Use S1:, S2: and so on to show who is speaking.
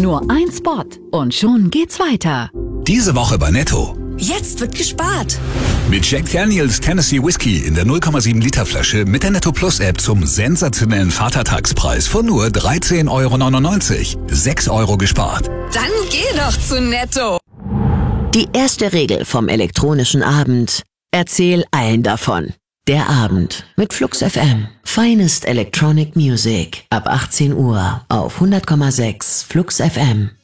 S1: Nur ein Spot und schon geht's weiter.
S2: Diese Woche bei Netto.
S3: Jetzt wird gespart.
S2: Mit Jack Daniels Tennessee Whiskey in der 0,7 Liter Flasche mit der Netto Plus App zum sensationellen Vatertagspreis von nur 13,99 €. 6 € gespart.
S3: Dann geh doch zu Netto.
S4: Die erste Regel vom elektronischen Abend: Erzähl allen davon. Der Abend mit Flux FM. Finest Electronic Music. Ab 18 Uhr auf 100,6 Flux FM.